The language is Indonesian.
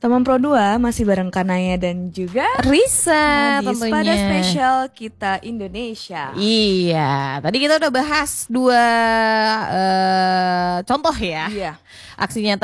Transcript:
Teman Pro 2 masih bareng Kanaya dan juga Risa Nadis tentunya. pada spesial kita Indonesia. Iya, tadi kita udah bahas dua contoh ya. Iya. Aksi nyata